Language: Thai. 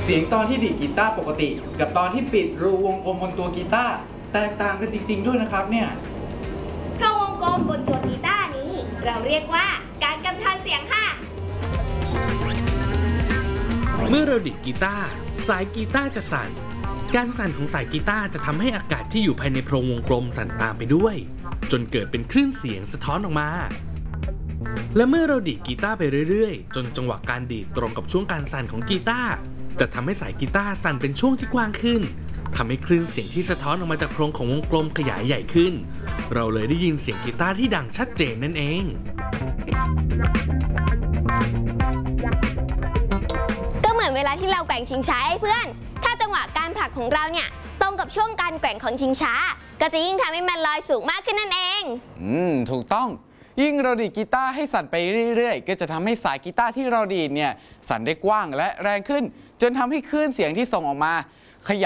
เสียงตอนที่ดีดกีตาร์ปกติกับตอนที่ปิดรูวงกลมบนตัวกีตาร์แตกต่างกันจริงๆด้วยนะครับเนี่ยเพราะวงกลมบนตัวกีตาร์นี้เราเรียกว่าการกำทันเสียงค่ะเมื่อเราดีดกีตาร์สายกีตาร์จะสั่นการสั่นของสายกีตาร์จะทำให้อากาศที่อยู่ภายในโพรงวงกลมสั่นตามไปด้วยจนเกิดเป็นคลื่นเสียงสะท้อนออกมาและเมื่อเราดีดกีตาร์ไปเรื่อยๆจนจังหวะการดีดตรงกับช่วงการสั่นของกีตาร์จะทำให้สายกีตาร์สั่นเป็นช่วงที่กว้างขึ้นทำให้คลื่นเสียงที่สะท้อนออกมาจากโพรงของวงกลมขยายใหญ่ขึ้นเราเลยได้ยินเสียงกีตาร์ที่ดังชัดเจนนั่นเองก็เหมือนเวลาที่เราแกว่งชิงช้าให้เพื่อนถ้าจังหวะการผลักของเราเนี่ยตรงกับช่วงการแกว่งของชิงช้าก็จะยิ่งทำให้มันลอยสูงมากขึ้นนั่นเองถูกต้องยิ่งเราดีดกีตาร์ให้สั่นไปเรื่อยๆก็จะทำให้สายกีตาร์ที่เราดีดเนี่ยสั่นได้กว้างและแรงขึ้นจนทำให้คลื่นเสียงที่ส่งออกมาขยาย